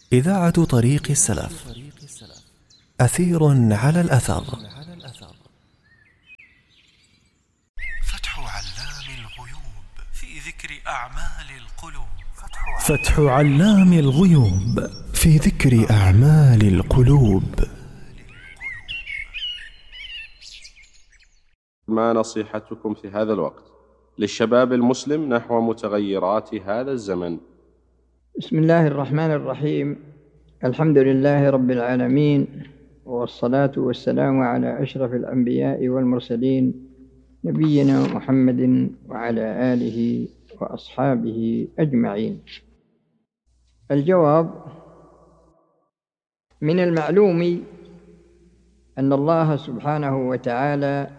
إذاعة طريق السلف، أثير على الأثر. فتح علام الغيوب في ذكر أعمال القلوب. فتح علام الغيوب في ذكر أعمال القلوب. ما نصيحتكم في هذا الوقت للشباب المسلم نحو متغيرات هذا الزمن؟ بسم الله الرحمن الرحيم. الحمد لله رب العالمين، والصلاة والسلام على أشرف الأنبياء والمرسلين، نبينا محمد وعلى آله وأصحابه أجمعين. الجواب: من المعلوم أن الله سبحانه وتعالى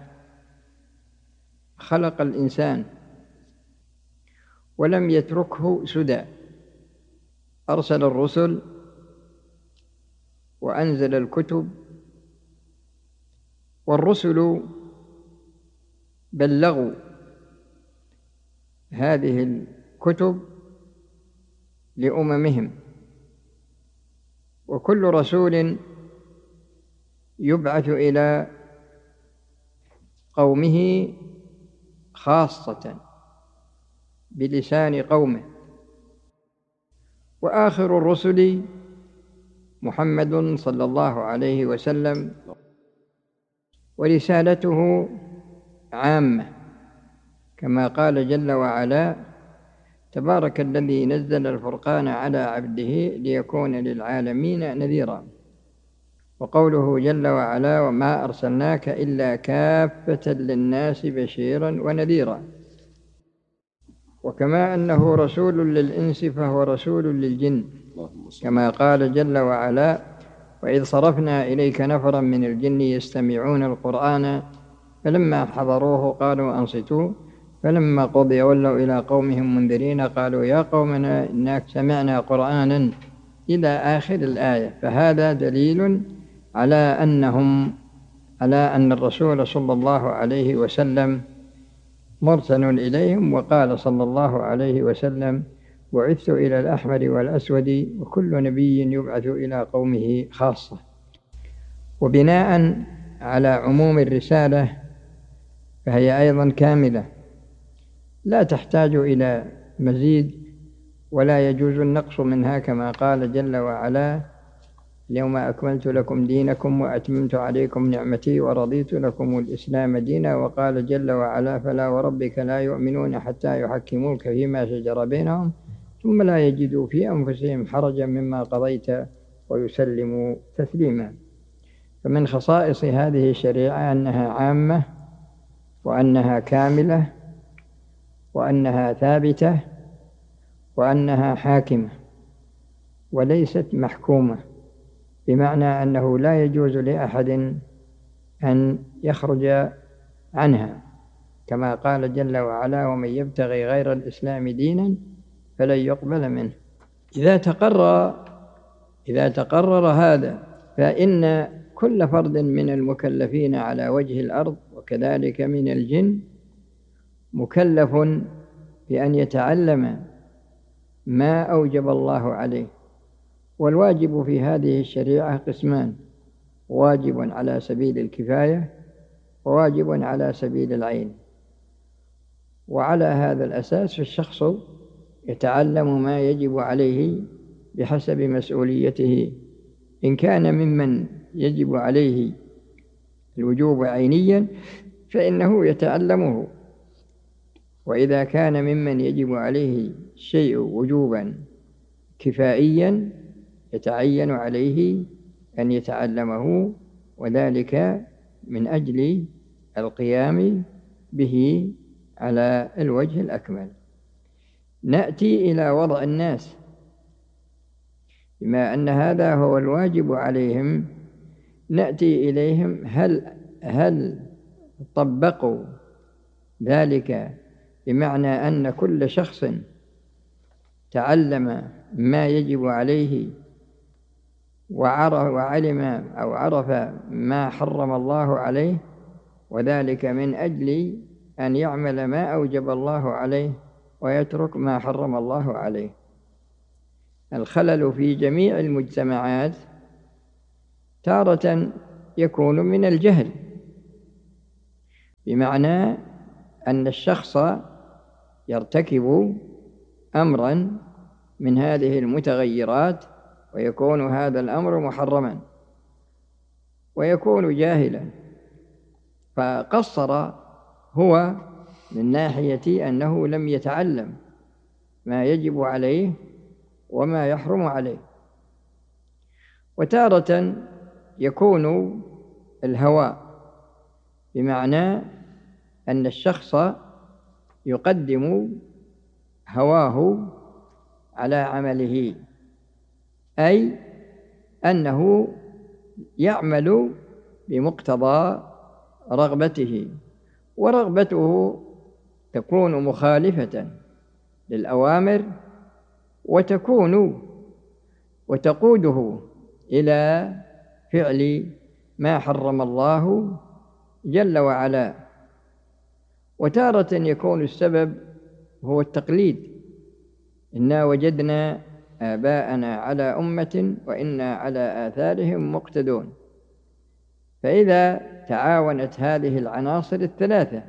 خلق الإنسان ولم يتركه سدى، أرسل الرسل وأنزل الكتب، والرسل بلغوا هذه الكتب لأممهم، وكل رسول يبعث إلى قومه خاصة بلسان قومه، وآخر الرسل محمد صلى الله عليه وسلم، ورسالته عامة كما قال جل وعلا: تبارك الذي نزل الفرقان على عبده ليكون للعالمين نذيرا. وقوله جل وعلا: وما أرسلناك إلا كافة للناس بشيرا ونذيرا. وكما أنه رسول للإنس فهو رسول للجن، كما قال جل وعلا: وإذ صرفنا إليك نفرا من الجن يستمعون القرآن فلما حضروه قالوا أنصتوا فلما قضي ولوا إلى قومهم منذرين قالوا يا قومنا إنا سمعنا قرآنا إلى آخر الآية. فهذا دليل على أن الرسول صلى الله عليه وسلم مرسل إليهم. وقال صلى الله عليه وسلم: بعثت إلى الأحمر والأسود، وكل نبي يبعث إلى قومه خاصة. وبناء على عموم الرسالة فهي أيضا كاملة لا تحتاج إلى مزيد، ولا يجوز النقص منها، كما قال جل وعلا: اليوم أكملت لكم دينكم وأتممت عليكم نعمتي ورضيت لكم الإسلام دينا. وقال جل وعلا: فلا وربك لا يؤمنون حتى يحكموك فيما شجر بينهم ثم لا يجدوا في أنفسهم حرجا مما قضيت ويسلموا تسليما. فمن خصائص هذه الشريعة أنها عامة، وأنها كاملة، وأنها ثابتة، وأنها حاكمة، وليست محكومة، بمعنى أنه لا يجوز لأحد أن يخرج عنها، كما قال جل وعلا: ومن يبتغي غير الإسلام دينا فلن يقبل منه. إذا تقرر هذا فإن كل فرد من المكلفين على وجه الأرض وكذلك من الجن مكلف بأن يتعلم ما أوجب الله عليه. والواجب في هذه الشريعة قسمان: واجب على سبيل الكفاية، وواجب على سبيل العين. وعلى هذا الأساس فالشخص يتعلم ما يجب عليه بحسب مسؤوليته. إن كان ممن يجب عليه الوجوب عينيا فإنه يتعلمه، وإذا كان ممن يجب عليه الشيء وجوبا كفائيا يتعين عليه أن يتعلمه، وذلك من أجل القيام به على الوجه الأكمل. نأتي إلى وضع الناس، بما أن هذا هو الواجب عليهم نأتي إليهم: هل طبقوا ذلك، بمعنى أن كل شخص تعلم ما يجب عليه وعلم أو عرف ما حرم الله عليه، وذلك من أجل أن يعمل ما أوجب الله عليه ويترك ما حرم الله عليه. الخلل في جميع المجتمعات تارة يكون من الجهل، بمعنى أن الشخص يرتكب أمرا من هذه المتغيرات ويكون هذا الأمر محرما ويكون جاهلا، فقصر هو من ناحية أنه لم يتعلم ما يجب عليه وما يحرم عليه. وتارة يكون الهوى، بمعنى أن الشخص يقدم هواه على عمله، أي أنه يعمل بمقتضى رغبته، ورغبته تكون مخالفة للأوامر وتقوده إلى فعل ما حرم الله جل وعلا. وتارة يكون السبب هو التقليد، إنا وجدنا آباءنا على أمة وإنا على آثارهم مقتدون. فإذا تعاونت هذه العناصر الثلاثة،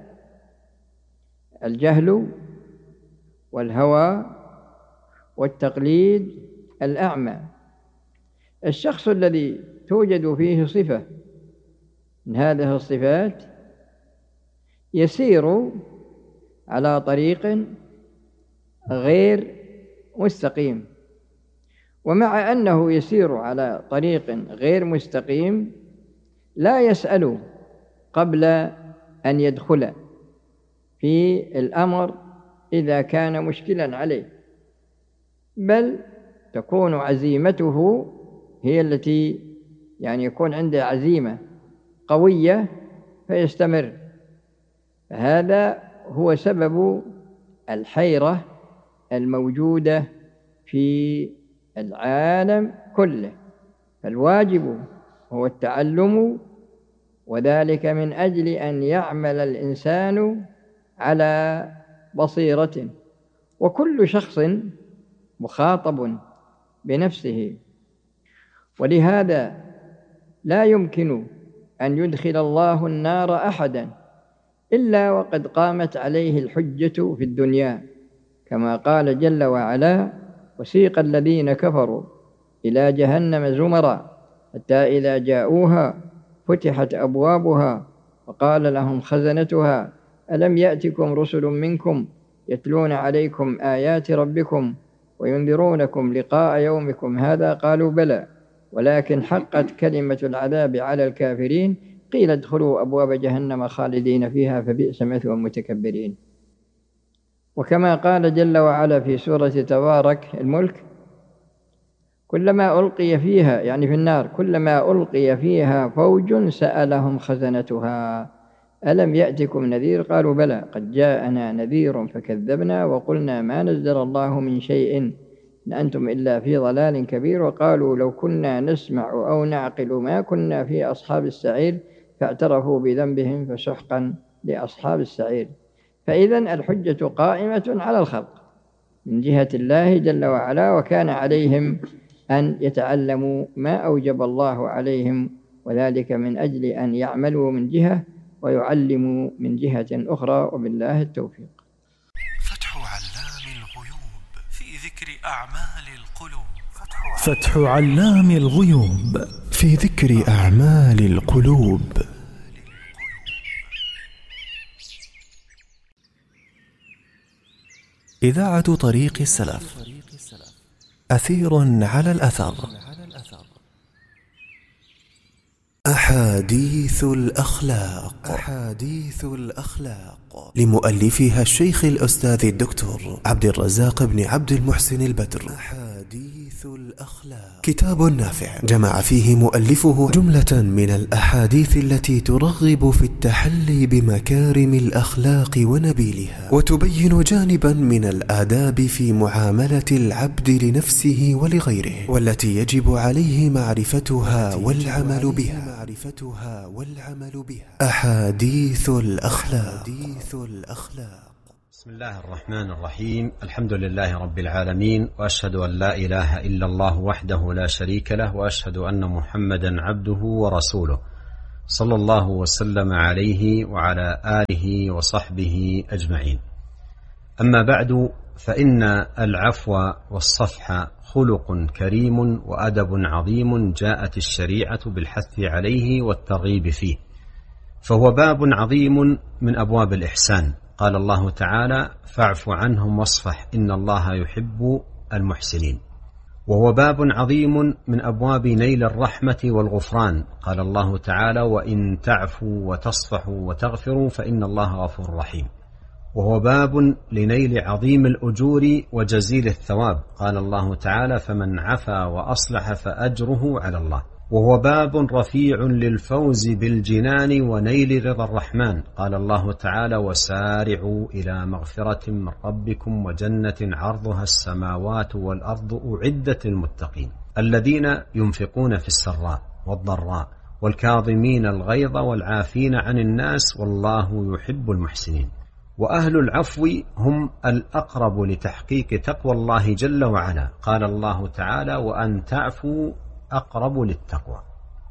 الجهل والهوى والتقليد الأعمى، الشخص الذي توجد فيه صفة من هذه الصفات يسير على طريق غير مستقيم، ومع أنه يسير على طريق غير مستقيم لا يسأل قبل أن يدخل في الأمر إذا كان مشكلا عليه، بل تكون عزيمته هي التي يكون عنده عزيمة قوية فيستمر. هذا هو سبب الحيرة الموجودة في العالم كله. فالواجب هو التعلم، وذلك من أجل أن يعمل الإنسان على بصيرة، وكل شخص مخاطب بنفسه. ولهذا لا يمكن أن يدخل الله النار أحدا إلا وقد قامت عليه الحجة في الدنيا، كما قال جل وعلا: وسيق الذين كفروا إلى جهنم زمرا حتى إذا جاءوها فتحت أبوابها وقال لهم خزنتها ألم يأتكم رسل منكم يتلون عليكم آيات ربكم وينذرونكم لقاء يومكم هذا قالوا بلى ولكن حقت كلمة العذاب على الكافرين قيل ادخلوا أبواب جهنم خالدين فيها فبئس مثوى المتكبرين. وكما قال جل وعلا في سورة تبارك الملك: كلما ألقي فيها، في النار، كلما ألقي فيها فوج سألهم خزنتها ألم يأتكم نذير قالوا بلى قد جاءنا نذير فكذبنا وقلنا ما نزل الله من شيء إن أنتم إلا في ضلال كبير وقالوا لو كنا نسمع أو نعقل ما كنا في أصحاب السعير فاعترفوا بذنبهم فسحقا لأصحاب السعير. فإذن الحجة قائمة على الخلق من جهة الله جل وعلا، وكان عليهم أن يتعلموا ما أوجب الله عليهم، وذلك من أجل أن يعملوا من جهة ويعلموا من جهة أخرى، وبالله التوفيق. فتح علام الغيوب في ذكر أعمال القلوب. فتح علام الغيوب في ذكر أعمال القلوب. إذاعة طريق السلف، أثير على الأثر. أحاديث الأخلاق. أحاديث الأخلاق لمؤلفها الشيخ الأستاذ الدكتور عبد الرزاق بن عبد المحسن البدر. أحاديث الأخلاق كتاب نافع جمع فيه مؤلفه جملة من الأحاديث التي ترغب في التحلي بمكارم الأخلاق ونبيلها، وتبين جانبا من الآداب في معاملة العبد لنفسه ولغيره، والتي يجب عليه معرفتها والعمل بها. أحاديث الأخلاق. بسم الله الرحمن الرحيم. الحمد لله رب العالمين، وأشهد أن لا إله إلا الله وحده لا شريك له، وأشهد أن محمدا عبده ورسوله صلى الله وسلم عليه وعلى آله وصحبه أجمعين. أما بعد، فإن العفو والصفح خلق كريم وأدب عظيم جاءت الشريعة بالحث عليه والترغيب فيه، فهو باب عظيم من أبواب الإحسان. قال الله تعالى: فاعف عنهم واصفح إن الله يحب المحسنين. وهو باب عظيم من أبواب نيل الرحمة والغفران. قال الله تعالى: وإن تعفوا وتصفحوا وتغفروا فإن الله غفور رحيم. وهو باب لنيل عظيم الأجور وجزيل الثواب. قال الله تعالى: فمن عفا وأصلح فأجره على الله. وهو باب رفيع للفوز بالجنان ونيل رضا الرحمن. قال الله تعالى: وسارعوا إلى مغفرة من ربكم وجنة عرضها السماوات والأرض أعدت للمتقين الذين ينفقون في السراء والضراء والكاظمين الغيظ والعافين عن الناس والله يحب المحسنين. وأهل العفو هم الأقرب لتحقيق تقوى الله جل وعلا. قال الله تعالى: وأن تعفوا أقرب للتقوى.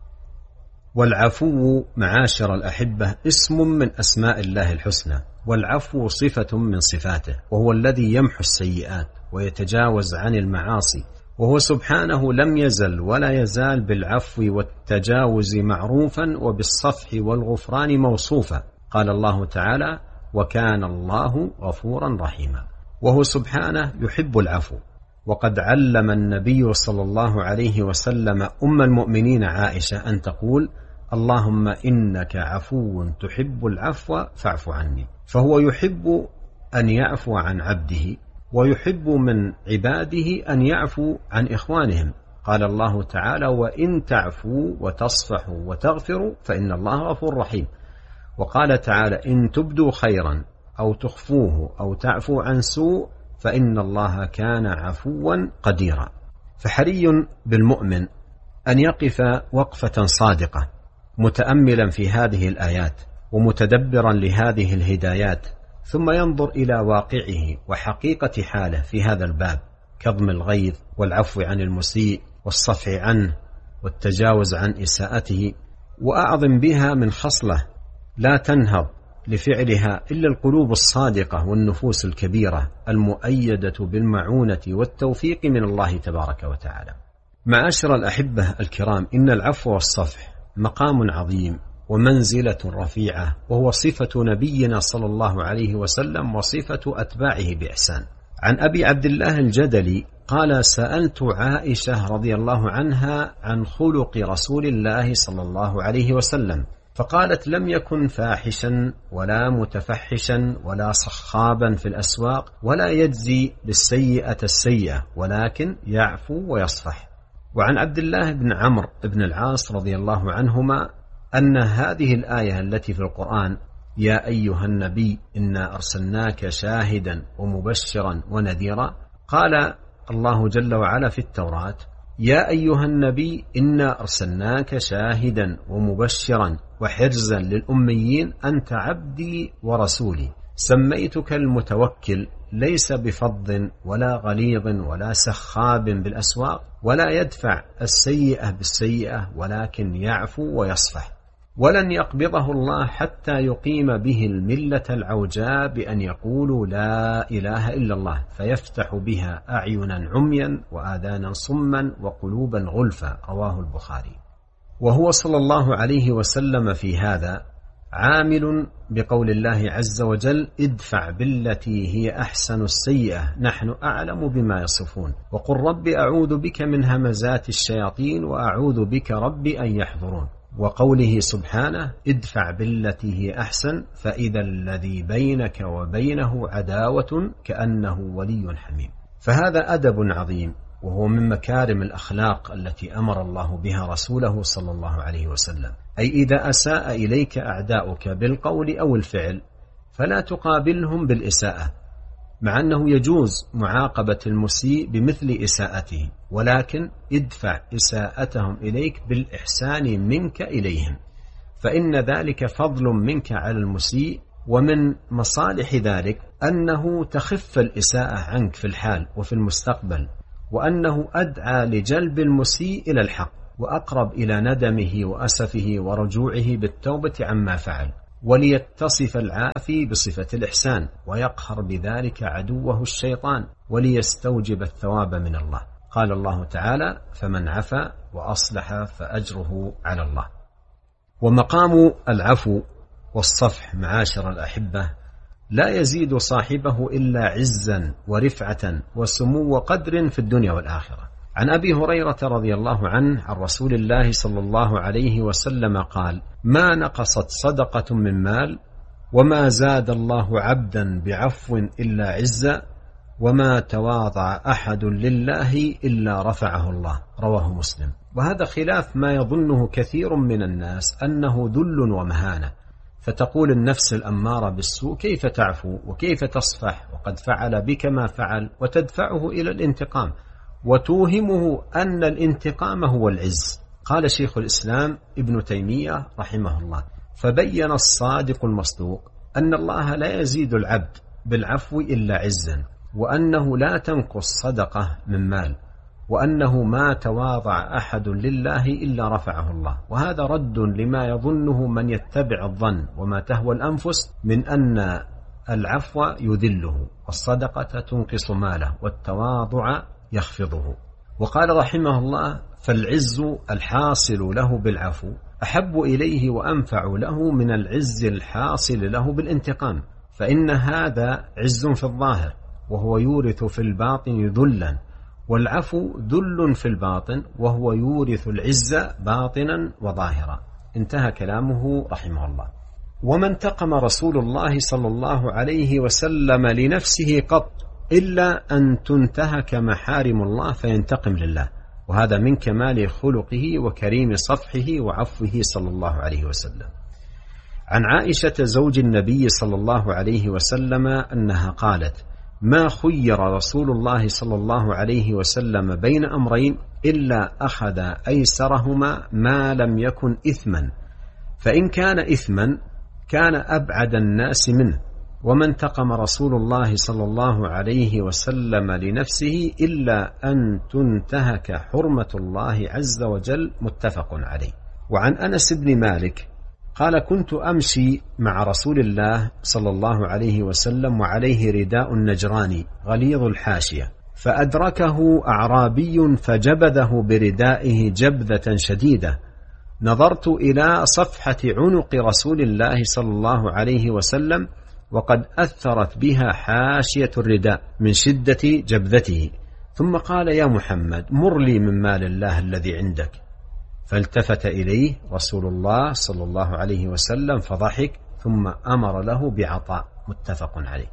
والعفو معاشر الأحبة اسم من أسماء الله الحسنى، والعفو صفة من صفاته، وهو الذي يمحو السيئات ويتجاوز عن المعاصي، وهو سبحانه لم يزل ولا يزال بالعفو والتجاوز معروفا وبالصفح والغفران موصوفا. قال الله تعالى: وكان الله غفورا رحيما. وهو سبحانه يحب العفو، وقد علم النبي صلى الله عليه وسلم أم المؤمنين عائشة أن تقول: اللهم إنك عفو تحب العفو فاعف عني. فهو يحب أن يعفو عن عبده، ويحب من عباده أن يعفو عن إخوانهم. قال الله تعالى: وإن تعفوا وتصفحوا وتغفروا فإن الله غفور رحيم. وقال تعالى: إن تبدوا خيرا أو تخفوه أو تعفو عن سوء فإن الله كان عفوا قديرا. فحري بالمؤمن أن يقف وقفة صادقة متأملا في هذه الآيات ومتدبرا لهذه الهدايات، ثم ينظر إلى واقعه وحقيقة حاله في هذا الباب، كظم الغيظ والعفو عن المسيء والصفح عنه والتجاوز عن إساءته، وأعظم بها من خصلة لا تنهض لفعلها إلا القلوب الصادقة والنفوس الكبيرة المؤيدة بالمعونة والتوفيق من الله تبارك وتعالى. معاشر الأحبة الكرام، إن العفو والصفح مقام عظيم ومنزلة رفيعة، وهو صفة نبينا صلى الله عليه وسلم وصفة أتباعه بإحسان. عن أبي عبد الله الجدلي قال: سألت عائشة رضي الله عنها عن خلق رسول الله صلى الله عليه وسلم، فقالت: لم يكن فاحشا ولا متفحشا ولا صخابا في الأسواق ولا يجزي بالسيئة السيئة، ولكن يعفو ويصفح. وعن عبد الله بن عمرو بن العاص رضي الله عنهما أن هذه الآية التي في القرآن: يا أيها النبي إنا أرسلناك شاهدا ومبشرا ونذيرا، قال الله جل وعلا في التوراة: يا أيها النبي إنا أرسلناك شاهدا ومبشرا وحرزا للأميين أنت عبدي ورسولي، سميتك المتوكل، ليس بفظ ولا غليظ ولا سخاب بالأسواق، ولا يدفع السيئة بالسيئة، ولكن يعفو ويصفح. ولن يقبضه الله حتى يقيم به الملة العوجاء بأن يقولوا لا إله إلا الله، فيفتح بها أعينا عميا وآذانا صما وقلوبا غلفا. رواه البخاري. وهو صلى الله عليه وسلم في هذا عامل بقول الله عز وجل: ادفع بالتي هي أحسن السيئة نحن أعلم بما يصفون، وقل رب أعوذ بك من همزات الشياطين وأعوذ بك رب أن يحضرون. وقوله سبحانه: ادفع بالتي هي أحسن فإذا الذي بينك وبينه عداوة كأنه ولي حميم. فهذا أدب عظيم، وهو من مكارم الأخلاق التي أمر الله بها رسوله صلى الله عليه وسلم. أي إذا أساء إليك أعداؤك بالقول أو الفعل فلا تقابلهم بالإساءة، مع أنه يجوز معاقبة المسيء بمثل إساءته، ولكن ادفع إساءتهم إليك بالإحسان منك إليهم، فإن ذلك فضل منك على المسيء. ومن مصالح ذلك أنه تخف الإساءة عنك في الحال وفي المستقبل، وأنه أدعى لجلب المسيء إلى الحق، وأقرب إلى ندمه وأسفه ورجوعه بالتوبة عما فعل، وليتصف العافي بصفة الإحسان، ويقهر بذلك عدوه الشيطان، وليستوجب الثواب من الله. قال الله تعالى: فمن عفا وأصلح فأجره على الله. ومقام العفو والصفح معاشر الأحبة لا يزيد صاحبه إلا عزا ورفعة وسمو قدر في الدنيا والآخرة. عن أبي هريرة رضي الله عنه عن رسول الله صلى الله عليه وسلم قال: ما نقصت صدقة من مال، وما زاد الله عبدا بعفو إلا عزا، وما تواضع أحد لله إلا رفعه الله. رواه مسلم. وهذا خلاف ما يظنه كثير من الناس أنه ذل ومهانة، فتقول النفس الأمارة بالسوء: كيف تعفو وكيف تصفح وقد فعل بك ما فعل، وتدفعه إلى الانتقام، وتوهمه أن الانتقام هو العز. قال شيخ الإسلام ابن تيمية رحمه الله: فبين الصادق المصدوق أن الله لا يزيد العبد بالعفو إلا عزا، وأنه لا تنقص صدقة من مال، وأنه ما تواضع أحد لله إلا رفعه الله. وهذا رد لما يظنه من يتبع الظن وما تهوى الأنفس من أن العفو يذله، والصدقة تنقص ماله، والتواضع يخفضه. وقال رحمه الله: فالعز الحاصل له بالعفو أحب إليه وأنفع له من العز الحاصل له بالانتقام، فإن هذا عز في الظاهر وهو يورث في الباطن ذلا، والعفو ذل في الباطن وهو يورث العز باطنا وظاهرا. انتهى كلامه رحمه الله. وما انتقم رسول الله صلى الله عليه وسلم لنفسه قط إلا أن تنتهك محارم الله فينتقم لله، وهذا من كمال خلقه وكريم صفحه وعفوه صلى الله عليه وسلم. عن عائشة زوج النبي صلى الله عليه وسلم أنها قالت: ما خير رسول الله صلى الله عليه وسلم بين أمرين إلا أخذ أيسرهما ما لم يكن إثما، فإن كان إثما كان أبعد الناس منه. وما انتقم رسول الله صلى الله عليه وسلم لنفسه إلا أن تنتهك حرمة الله عز وجل. متفق عليه. وعن أنس بن مالك قال: كنت أمشي مع رسول الله صلى الله عليه وسلم وعليه رداء نجراني غليظ الحاشية، فأدركه أعرابي فجبذه بردائه جبذة شديدة، نظرت إلى صفحة عنق رسول الله صلى الله عليه وسلم وقد أثرت بها حاشية الرداء من شدة جبذته، ثم قال: يا محمد مر لي من مال الله الذي عندك. فالتفت إليه رسول الله صلى الله عليه وسلم فضحك، ثم أمر له بعطاء. متفق عليه.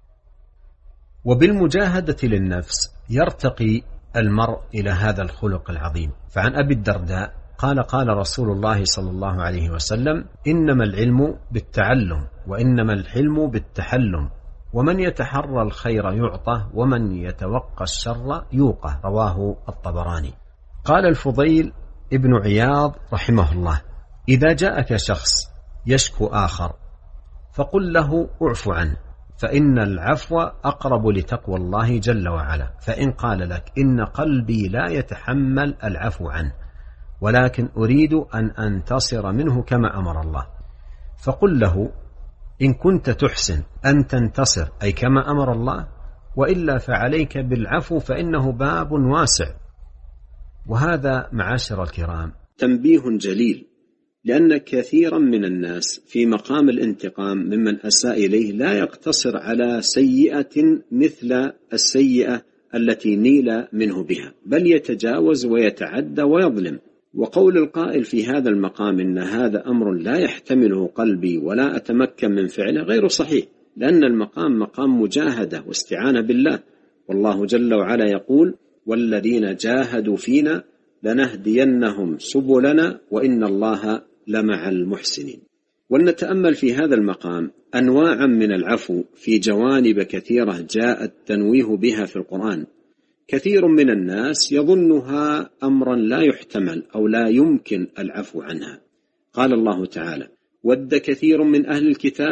وبالمجاهدة للنفس يرتقي المرء إلى هذا الخلق العظيم. فعن أبي الدرداء قال: قال رسول الله صلى الله عليه وسلم: إنما العلم بالتعلم، وإنما الحلم بالتحلم، ومن يتحرى الخير يعطى، ومن يتوقى الشر يوقى. رواه الطبراني. قال الفضيل ابن عياض رحمه الله: إذا جاءك شخص يشكو آخر فقل له اعف عنه، فإن العفو أقرب لتقوى الله جل وعلا. فإن قال لك: إن قلبي لا يتحمل العفو عنه، ولكن أريد أن أنتصر منه كما أمر الله، فقل له: إن كنت تحسن أن تنتصر أي كما أمر الله، وإلا فعليك بالعفو فإنه باب واسع. وهذا معاشر الكرام تنبيه جليل، لأن كثيرا من الناس في مقام الانتقام ممن أساء إليه لا يقتصر على سيئة مثل السيئة التي نيل منه بها، بل يتجاوز ويتعدى ويظلم. وقول القائل في هذا المقام إن هذا أمر لا يحتمله قلبي ولا أتمكن من فعله غير صحيح، لأن المقام مقام مجاهدة واستعانة بالله، والله جل وعلا يقول: والذين جاهدوا فينا لنهدينهم سبلنا وإن الله لمع المحسنين. ولنتأمل في هذا المقام أنواعا من العفو في جوانب كثيرة جاء التنويه بها في القرآن. كثير من الناس يظنها أمرا لا يحتمل أو لا يمكن العفو عنها. قال الله تعالى: ود كثير من أهل الكتاب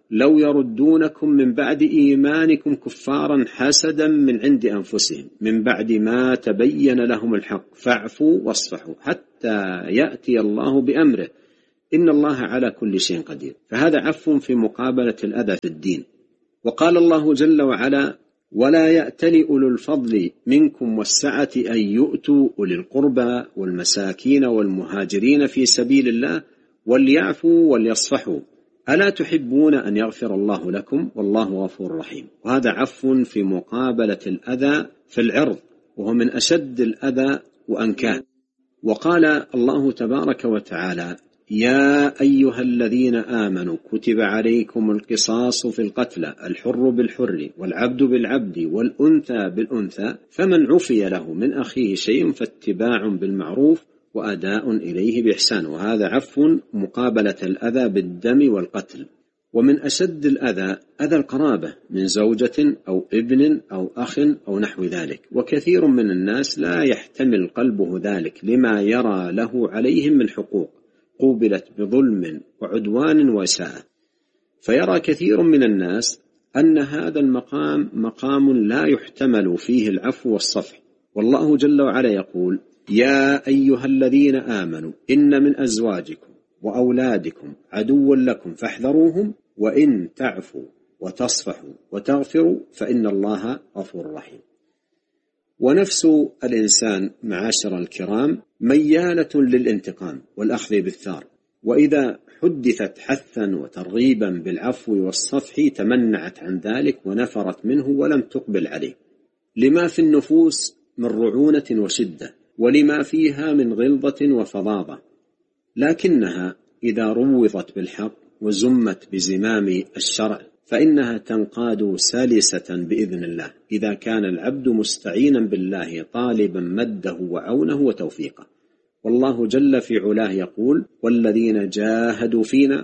لو يردونكم من بعد إيمانكم كفارا حسدا من عند أنفسهم من بعد ما تبين لهم الحق فاعفوا واصفحوا حتى يأتي الله بأمره إن الله على كل شيء قدير. فهذا عفو في مقابلة الأذى في الدين. وقال الله جل وعلا: ولا يأتل أولو الفضل منكم والسعة أن يؤتوا أولي القربى والمساكين والمهاجرين في سبيل الله وليعفوا وليصفحوا ألا تحبون أن يغفر الله لكم والله غفور رحيم. وهذا عفو في مقابلة الأذى في العرض، وهو من أشد الأذى وأنكاه. وقال الله تبارك وتعالى: يا أيها الذين آمنوا كتب عليكم القصاص في القتلى الحر بالحر والعبد بالعبد والأنثى بالأنثى فمن عفي له من أخيه شيء فاتباع بالمعروف وأداء إليه بإحسان. وهذا عفو مقابلة الأذى بالدم والقتل. ومن أشد الأذى أذى القرابة من زوجة أو ابن أو أخ أو نحو ذلك، وكثير من الناس لا يحتمل قلبه ذلك لما يرى له عليهم من حقوق قوبلت بظلم وعدوان وإساءة، فيرى كثير من الناس أن هذا المقام مقام لا يحتمل فيه العفو والصفح. والله جل وعلا يقول: يا أيها الذين آمنوا إن من أزواجكم وأولادكم عدوا لكم فاحذروهم وإن تعفوا وتصفحوا وتغفروا فإن الله غفور رحيم. ونفس الإنسان معاشر الكرام ميالة للانتقام والأخذ بالثار، وإذا حدثت حثا وترغيبا بالعفو والصفح تمنعت عن ذلك ونفرت منه ولم تقبل عليه، لما في النفوس من رعونة وشدة ولما فيها من غلظة وفظاظة. لكنها إذا روضت بالحق وزمت بزمام الشرع فإنها تنقاد سلسة بإذن الله إذا كان العبد مستعينا بالله طالبا مده وعونه وتوفيقه. والله جل في علاه يقول: والذين جاهدوا فينا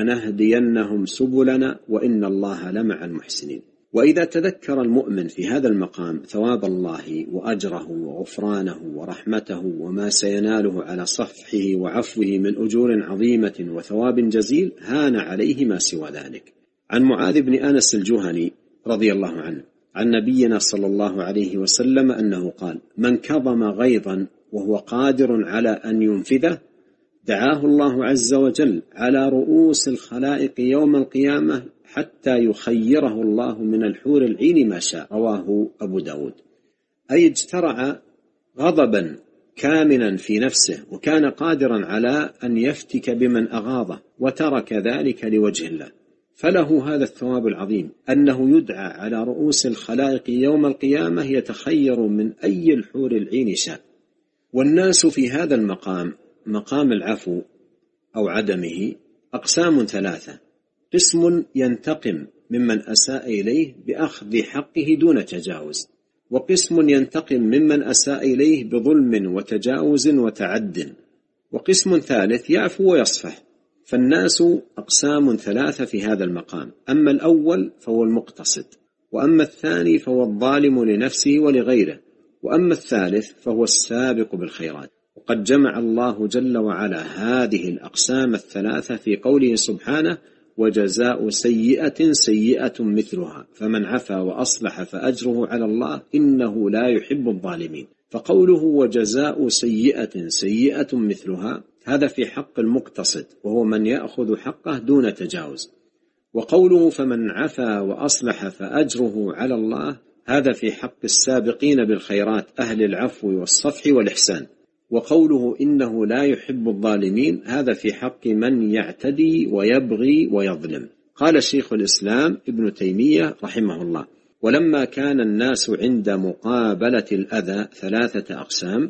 لنهدينهم سبلنا وإن الله لمع المحسنين. وإذا تذكر المؤمن في هذا المقام ثواب الله وأجره وغفرانه ورحمته وما سيناله على صفحه وعفوه من أجور عظيمة وثواب جزيل هان عليه ما سوى ذلك. عن معاذ بن أنس الجهني رضي الله عنه عن نبينا صلى الله عليه وسلم أنه قال: من كظم غيظا وهو قادر على أن ينفذه دعاه الله عز وجل على رؤوس الخلائق يوم القيامة حتى يخيره الله من الحور العين ما شاء. رواه أبو داود. أي اجترع غضبا كامنا في نفسه وكان قادرا على أن يفتك بمن أغاظه وترك ذلك لوجه الله، فله هذا الثواب العظيم أنه يدعى على رؤوس الخلائق يوم القيامة يتخير من أي الحور العين شاء. والناس في هذا المقام، مقام العفو أو عدمه، أقسام ثلاثة: قسم ينتقم ممن أساء إليه بأخذ حقه دون تجاوز، وقسم ينتقم ممن أساء إليه بظلم وتجاوز وتعد، وقسم ثالث يعفو ويصفح. فالناس أقسام ثلاثة في هذا المقام: أما الأول فهو المقتصد، وأما الثاني فهو الظالم لنفسه ولغيره، وأما الثالث فهو السابق بالخيرات. وقد جمع الله جل وعلا هذه الأقسام الثلاثة في قوله سبحانه: وجزاء سيئة سيئة مثلها فمن عفا وأصلح فأجره على الله إنه لا يحب الظالمين. فقوله وجزاء سيئة سيئة مثلها هذا في حق المقتصد وهو من يأخذ حقه دون تجاوز، وقوله فمن عفا وأصلح فأجره على الله هذا في حق السابقين بالخيرات أهل العفو والصفح والإحسان، وقوله إنه لا يحب الظالمين هذا في حق من يعتدي ويبغي ويظلم. قال شيخ الإسلام ابن تيمية رحمه الله: ولما كان الناس عند مقابلة الأذى ثلاثة أقسام: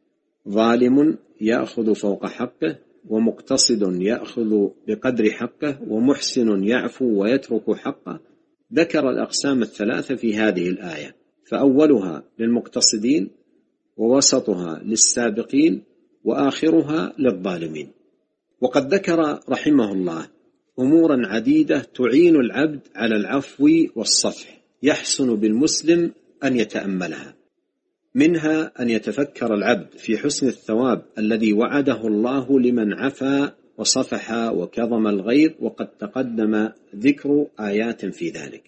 ظالم يأخذ فوق حقه، ومقتصد يأخذ بقدر حقه، ومحسن يعفو ويترك حقه، ذكر الأقسام الثلاثة في هذه الآية، فأولها للمقتصدين، ووسطها للسابقين، وآخرها للظالمين. وقد ذكر رحمه الله أمورا عديدة تعين العبد على العفو والصفح يحسن بالمسلم أن يتأملها، منها أن يتفكر العبد في حسن الثواب الذي وعده الله لمن عفا وصفح وكظم الغيظ، وقد تقدم ذكر آيات في ذلك.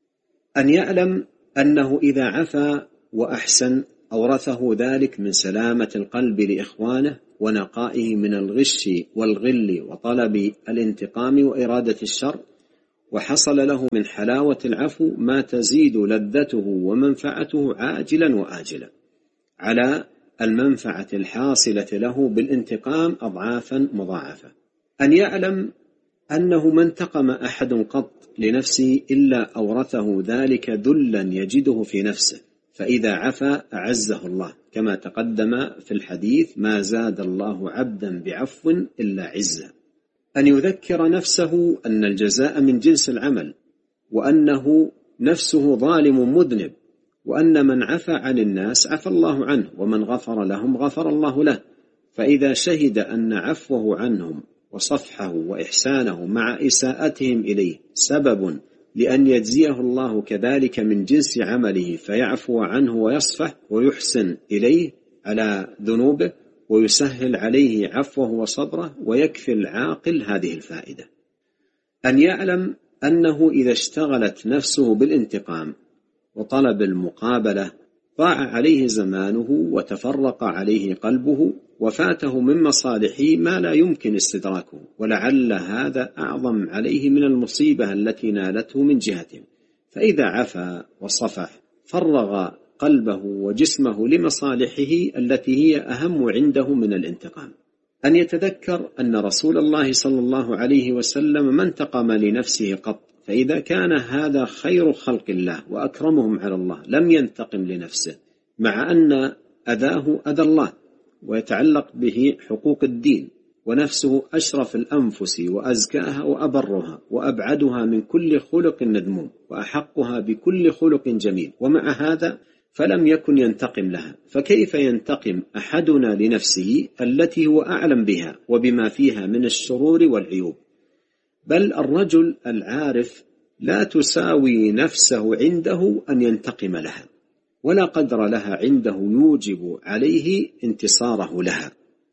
أن يعلم أنه إذا عفا وأحسن أورثه ذلك من سلامة القلب لإخوانه ونقائه من الغش والغل وطلب الانتقام وإرادة الشر، وحصل له من حلاوة العفو ما تزيد لذته ومنفعته عاجلا وآجلا على المنفعة الحاصلة له بالانتقام أضعافا مضاعفة. أن يعلم أنه ما انتقم أحد قط لنفسه إلا أورثه ذلك ذلا يجده في نفسه، فإذا عفا أعزه الله، كما تقدم في الحديث: ما زاد الله عبدا بعفو إلا عزا. أن يذكر نفسه أن الجزاء من جنس العمل، وأنه نفسه ظالم مذنب، وأن من عفى عن الناس عفى الله عنه، ومن غفر لهم غفر الله له. فإذا شهد أن عفوه عنهم وصفحه وإحسانه مع إساءتهم إليه سبب لأن يجزيه الله كذلك من جنس عمله، فيعفو عنه ويصفح ويحسن إليه على ذنوبه ويسهل عليه عفوه وصبره، ويكفي العاقل هذه الفائدة. أن يعلم أنه إذا اشتغلت نفسه بالانتقام وطلب المقابلة ضاع عليه زمانه وتفرق عليه قلبه وفاته من مصالحه ما لا يمكن استدراكه، ولعل هذا أعظم عليه من المصيبة التي نالته من جهته. فإذا عفا وصفح فرغ قلبه وجسمه لمصالحه التي هي أهم عنده من الانتقام. أن يتذكر أن رسول الله صلى الله عليه وسلم ما انتقم لنفسه قط، فإذا كان هذا خير خلق الله وأكرمهم على الله لم ينتقم لنفسه، مع أن أذاه أذى الله ويتعلق به حقوق الدين، ونفسه أشرف الأنفس وأزكاها وأبرها وأبعدها من كل خلق مذموم وأحقها بكل خلق جميل، ومع هذا فلم يكن ينتقم لها. فكيف ينتقم أحدنا لنفسه التي هو أعلم بها وبما فيها من الشرور والعيوب؟ بل الرجل العارف لا تساوي نفسه عنده أن ينتقم لها، ولا قدر لها عنده يوجب عليه انتصاره لها.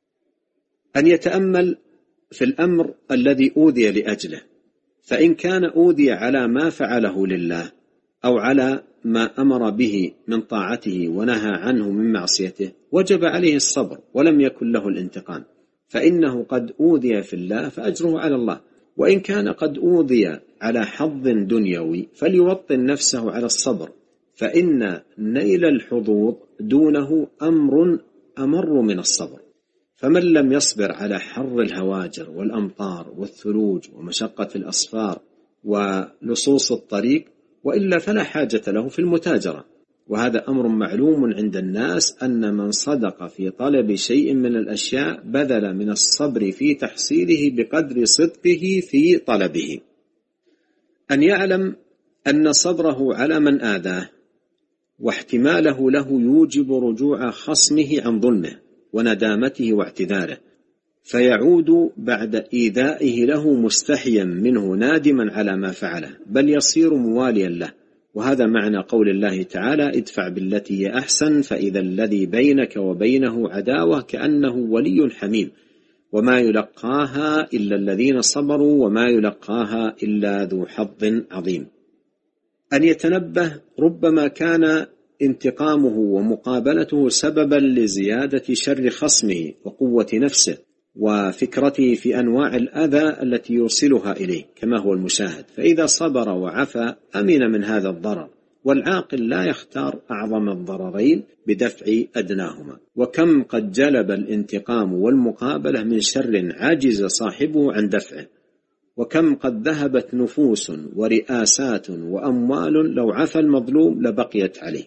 أن يتأمل في الأمر الذي أوذي لأجله، فإن كان أوذي على ما فعله لله أو على ما أمر به من طاعته ونهى عنه من معصيته وجب عليه الصبر ولم يكن له الانتقام، فإنه قد أوذي في الله فأجره على الله. وإن كان قد أوذي على حظ دنيوي فليوطن نفسه على الصبر، فإن نيل الحظوظ دونه أمر من الصبر. فمن لم يصبر على حر الهواجر والأمطار والثلوج ومشقة الأسفار ولصوص الطريق وإلا فلا حاجة له في المتاجرة. وهذا أمر معلوم عند الناس أن من صدق في طلب شيء من الأشياء بذل من الصبر في تحصيله بقدر صدقه في طلبه. أن يعلم أن صبره على من آذاه واحتماله له يوجب رجوع خصمه عن ظلمه وندامته واعتذاره، فيعود بعد إيذائه له مستحيا منه نادما على ما فعله، بل يصير مواليا له. وهذا معنى قول الله تعالى: ادفع بالتي هي أحسن فإذا الذي بينك وبينه عداوة كأنه ولي حميم، وما يلقاها إلا الذين صبروا وما يلقاها إلا ذو حظ عظيم. أن يتنبه ربما كان انتقامه ومقابلته سببا لزيادة شر خصمه وقوة نفسه وفكرته في أنواع الأذى التي يوصلها إليه كما هو المشاهد، فإذا صبر وعفى أمن من هذا الضرر. والعاقل لا يختار أعظم الضررين بدفع أدناهما. وكم قد جلب الانتقام والمقابلة من شر عاجز صاحبه عن دفعه، وكم قد ذهبت نفوس ورئاسات وأموال لو عفى المظلوم لبقيت عليه.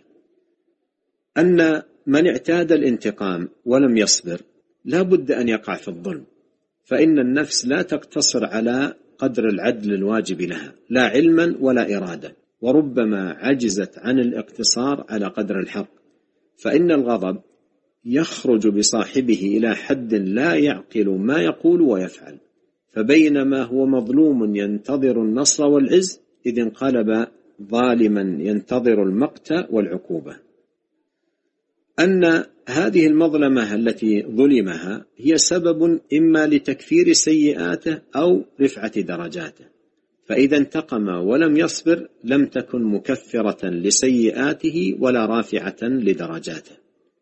أن من اعتاد الانتقام ولم يصبر لا بد أن يقع في الظلم، فإن النفس لا تقتصر على قدر العدل الواجب لها لا علما ولا إرادة، وربما عجزت عن الاقتصار على قدر الحق، فإن الغضب يخرج بصاحبه إلى حد لا يعقل ما يقول ويفعل، فبينما هو مظلوم ينتظر النصر والعز إذ انقلب ظالما ينتظر المقت والعقوبة. أن هذه المظلمة التي ظلمها هي سبب إما لتكفير سيئاته أو رفعة درجاته، فإذا انتقم ولم يصبر لم تكن مكفرة لسيئاته ولا رافعة لدرجاته.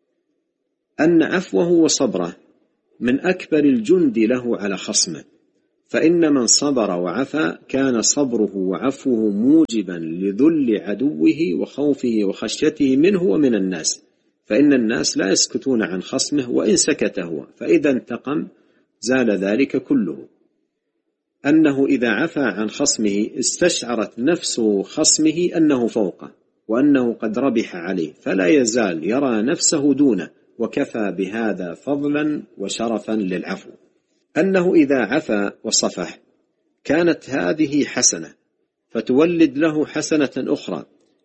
أن عفوه وصبره من أكبر الجند له على خصمه، فإن من صبر وعفى كان صبره وعفوه موجبا لذل عدوه وخوفه وخشيته منه ومن الناس، فإن الناس لا يسكتون عن خصمه وإن سكت هو، فإذا انتقم زال ذلك كله. أنه إذا عفى عن خصمه استشعرت نفس خصمه أنه فوقه وأنه قد ربح عليه، فلا يزال يرى نفسه دونه، وكفى بهذا فضلا وشرفا للعفو. أنه إذا عفى وصفح كانت هذه حسنة فتولد له حسنة أخرى،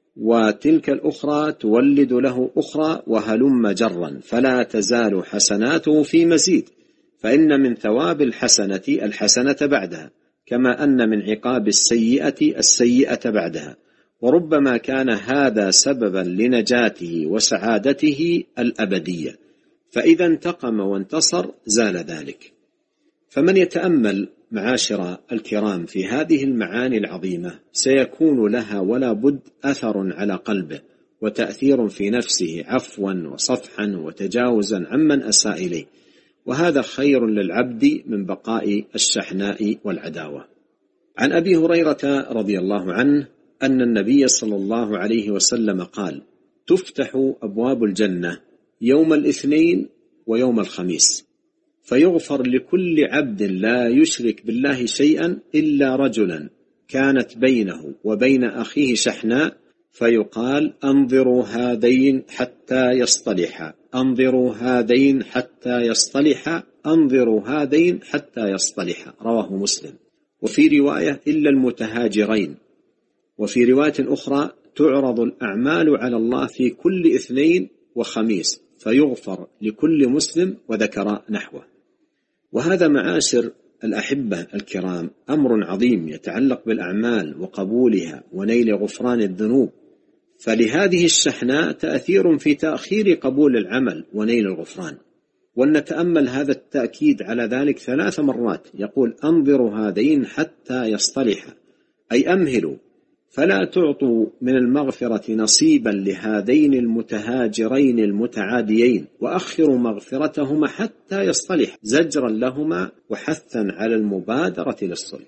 وتلك الأخرى تولد له أخرى، وهلم جرا، فلا تزال حسناته في مزيد، فإن من ثواب الحسنة الحسنة بعدها، كما أن من عقاب السيئة السيئة بعدها، وربما كان هذا سببا لنجاته وسعادته الأبدية، فإذا انتقم وانتصر زال ذلك. فمن يتأمل معاشر الكرام في هذه المعاني العظيمة سيكون لها ولا بد أثر على قلبه وتأثير في نفسه، عفوا وصفحا وتجاوزا عمن أساء إليه، وهذا خير للعبد من بقاء الشحناء والعداوة. عن أبي هريرة رضي الله عنه أن النبي صلى الله عليه وسلم قال: تفتح أبواب الجنة يوم الاثنين ويوم الخميس، فيغفر لكل عبد لا يشرك بالله شيئا إلا رجلا كانت بينه وبين أخيه شحناء، فيقال: أنظروا هذين حتى يصطلحا، أنظروا هذين حتى يصطلحا، أنظروا هذين حتى يصطلحا، رواه مسلم. وفي رواية: إلا المتهاجرين. وفي رواية أخرى: تعرض الأعمال على الله في كل اثنين وخميس فيغفر لكل مسلم، وذكر نحوه. وهذا معاشر الأحبة الكرام أمر عظيم يتعلق بالأعمال وقبولها ونيل غفران الذنوب، فلهذه الشحناء تأثير في تأخير قبول العمل ونيل الغفران. ولنتأمل هذا التأكيد على ذلك 3 مرات، يقول: أنظروا هذين حتى يصطلحا، أي أمهلوا، فلا تعطوا من المغفرة نصيبا لهذين المتهاجرين المتعاديين، وأخروا مغفرتهما حتى يصطلح، زجرا لهما وحثا على المبادرة للصلح.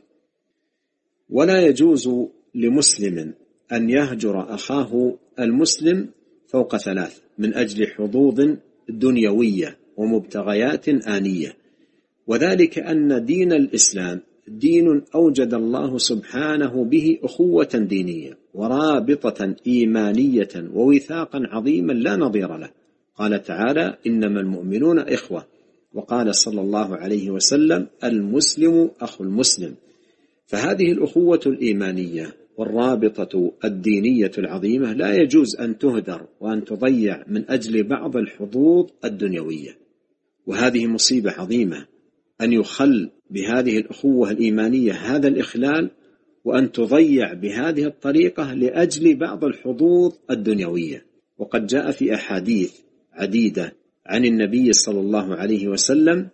ولا يجوز لمسلم أن يهجر أخاه المسلم فوق 3 من أجل حظوظ دنيوية ومبتغيات آنية، وذلك أن دين الإسلام دين أوجد الله سبحانه به أخوة دينية ورابطة إيمانية ووثاقا عظيما لا نظير له. قال تعالى: إنما المؤمنون إخوة، وقال صلى الله عليه وسلم: المسلم أخو المسلم. فهذه الأخوة الإيمانية والرابطة الدينية العظيمة لا يجوز أن تهدر وأن تضيع من أجل بعض الحظوظ الدنيوية، وهذه مصيبة عظيمة أن يخل بهذه الأخوة الإيمانية هذا الإخلال، وأن تضيع بهذه الطريقة لأجل بعض الحظوظ الدنيوية. وقد جاء في أحاديث عديدة عن النبي صلى الله عليه وسلم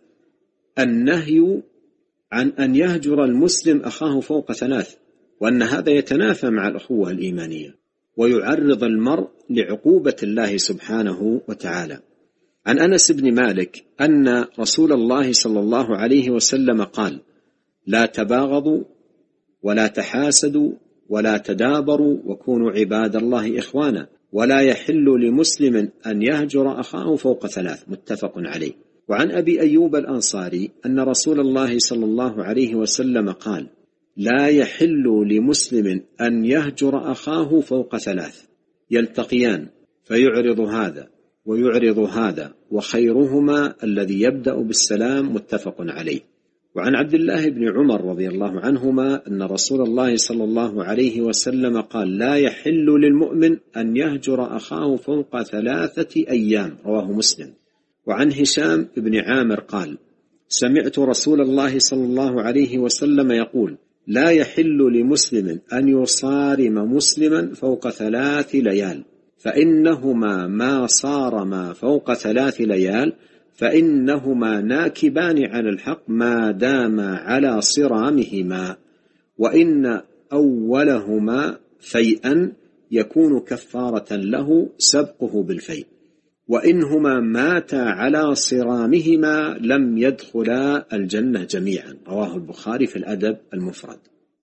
النهي عن أن يهجر المسلم أخاه فوق 3، وأن هذا يتنافى مع الأخوة الإيمانية ويعرض المرء لعقوبة الله سبحانه وتعالى. عن أنس بن مالك أن رسول الله صلى الله عليه وسلم قال: لا تباغضوا ولا تحاسدوا ولا تدابروا وكونوا عباد الله إخوانا، ولا يحل لمسلم أن يهجر أخاه فوق 3، متفق عليه. وعن أبي أيوب الأنصاري أن رسول الله صلى الله عليه وسلم قال: لا يحل لمسلم أن يهجر أخاه فوق 3 يلتقيان فيعرض هذا ويعرض هذا، وخيرهما الذي يبدأ بالسلام، متفق عليه. وعن عبد الله بن عمر رضي الله عنهما أن رسول الله صلى الله عليه وسلم قال: لا يحل للمؤمن أن يهجر أخاه فوق 3 أيام، رواه مسلم. وعن هشام بن عامر قال: سمعت رسول الله صلى الله عليه وسلم يقول: لا يحل لمسلم أن يصارم مسلما فوق 3 ليال، فإنهما ما صارما فوق 3 ليال فإنهما ناكبان على الحق ما داما على صرامهما، وإن أولهما فيئا يكون كفارة له سبقه بالفيء، وإنهما ماتا على صرامهما لم يدخلا الجنة جميعا. رواه البخاري في الأدب المفرد.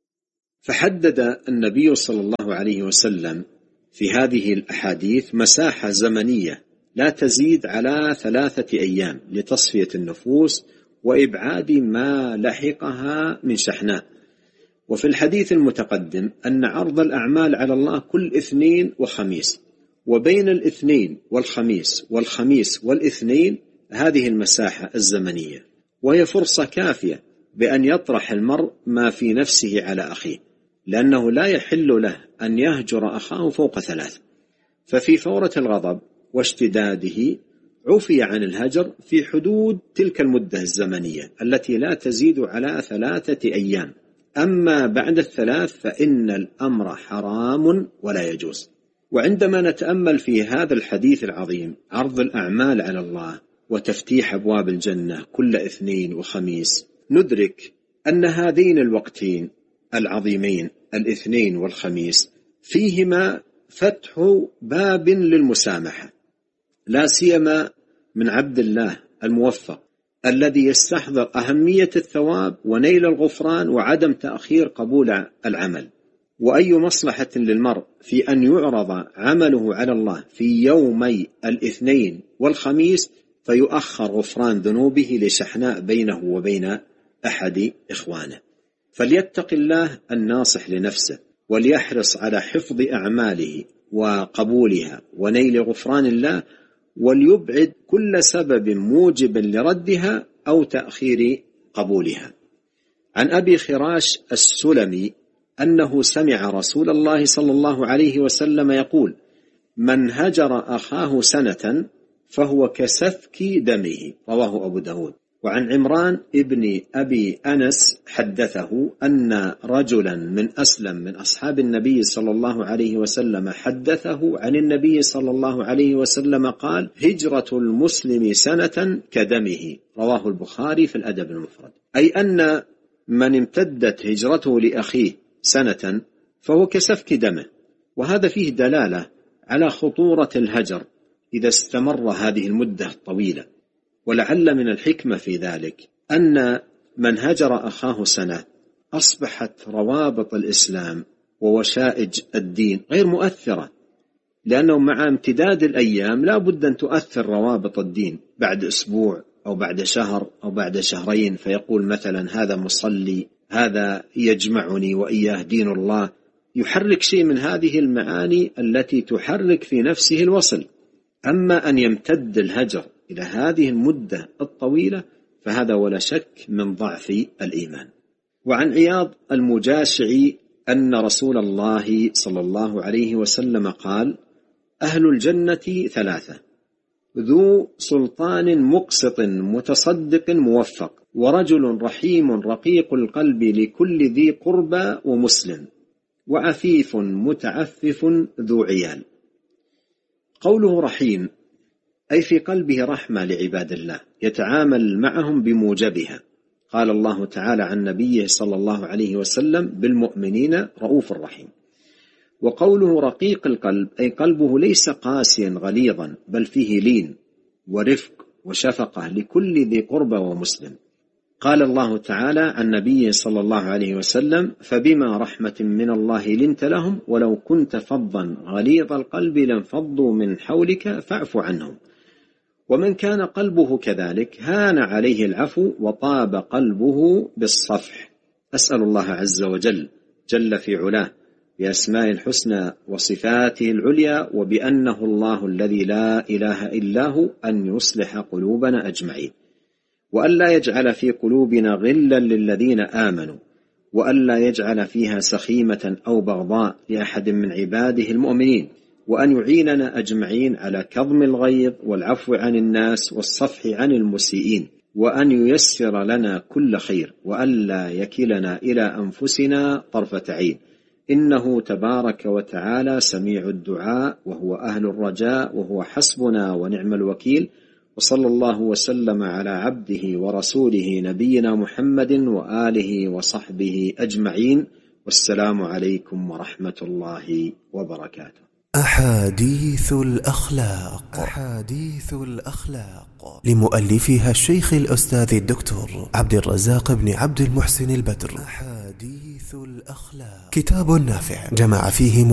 فحدد النبي صلى الله عليه وسلم في هذه الأحاديث مساحة زمنية لا تزيد على 3 أيام لتصفية النفوس وإبعاد ما لحقها من شحناء. وفي الحديث المتقدم أن عرض الأعمال على الله كل اثنين وخميس، وبين الاثنين والخميس والخميس والاثنين هذه المساحة الزمنية، وهي فرصة كافية بأن يطرح المرء ما في نفسه على أخيه، لأنه لا يحل له أن يهجر أخاه فوق 3. ففي فورة الغضب واشتداده عفي عن الهجر في حدود تلك المدة الزمنية التي لا تزيد على 3 أيام. أما بعد 3 فإن الأمر حرام ولا يجوز. وعندما نتأمل في هذا الحديث العظيم عرض الأعمال على الله وتفتيح أبواب الجنة كل اثنين وخميس، ندرك أن هذين الوقتين العظيمين الاثنين والخميس فيهما فتح باب للمسامحة، لا سيما من عبد الله الموفق الذي يستحضر أهمية الثواب ونيل الغفران وعدم تأخير قبول العمل. وأي مصلحة للمرء في أن يعرض عمله على الله في يومي الاثنين والخميس فيؤخر غفران ذنوبه لشحناء بينه وبين أحد إخوانه. فليتق الله الناصح لنفسه وليحرص على حفظ أعماله وقبولها ونيل غفران الله، وليبعد كل سبب موجب لردها أو تأخير قبولها. عن أبي خراش السلمي أنه سمع رسول الله صلى الله عليه وسلم يقول: من هجر أخاه سنة فهو كسفك دمه. رواه أبو داود. وعن عمران ابن أبي أنس حدثه أن رجلا من أسلم من أصحاب النبي صلى الله عليه وسلم حدثه عن النبي صلى الله عليه وسلم قال: هجرة المسلم سنة كدمه. رواه البخاري في الأدب المفرد. أي أن من امتدت هجرته لأخيه سنة فهو كسفك دمه، وهذا فيه دلالة على خطورة الهجر إذا استمر هذه المدة الطويلة. ولعل من الحكمة في ذلك أن من هجر أخاه سنة أصبحت روابط الإسلام ووشائج الدين غير مؤثرة، لأنه مع امتداد الأيام لا بد أن تؤثر روابط الدين بعد أسبوع أو بعد شهر أو بعد شهرين، فيقول مثلا هذا مصلي، هذا يجمعني وإياه دين الله، يحرك شيء من هذه المعاني التي تحرك في نفسه الوصل. أما أن يمتد الهجر إلى هذه المدة الطويلة فهذا ولا شك من ضعف الإيمان. وعن عياض المجاشعي أن رسول الله صلى الله عليه وسلم قال: أهل الجنة 3: ذو سلطان مقسط متصدق موفق، ورجل رحيم رقيق القلب لكل ذي قربى ومسلم، وعفيف متعفف ذو عيال. قوله رحيم أي في قلبه رحمة لعباد الله يتعامل معهم بموجبها. قال الله تعالى عن نبيه صلى الله عليه وسلم: بالمؤمنين رؤوف رحيم. وقوله رقيق القلب أي قلبه ليس قاسيا غليظا، بل فيه لين ورفق وشفقة لكل ذي قربى ومسلم. قال الله تعالى عن نبيه صلى الله عليه وسلم: فبما رحمة من الله لنت لهم ولو كنت فظا غليظ القلب لانفضوا من حولك فاعف عنهم. ومن كان قلبه كذلك هان عليه العفو وطاب قلبه بالصفح. أسأل الله عز وجل جل في علاه بأسماء الحسنى وصفاته العليا وبأنه الله الذي لا إله إلا هو أن يصلح قلوبنا أجمعين، وأن لا يجعل في قلوبنا غلا للذين آمنوا، وأن لا يجعل فيها سخيمة أو بغضاء لأحد من عباده المؤمنين، وأن يعيننا أجمعين على كظم الغيظ والعفو عن الناس والصفح عن المسيئين، وأن ييسر لنا كل خير، وأن لا يكلنا إلى أنفسنا طرفة عين، إنه تبارك وتعالى سميع الدعاء، وهو أهل الرجاء، وهو حسبنا ونعم الوكيل. وصلى الله وسلم على عبده ورسوله نبينا محمد وآله وصحبه أجمعين، والسلام عليكم ورحمة الله وبركاته. أحاديث الأخلاق. أحاديث الأخلاق لمؤلفها الشيخ الأستاذ الدكتور عبد الرزاق بن عبد المحسن البدر. أحاديث الأخلاق كتاب نافع جمع فيه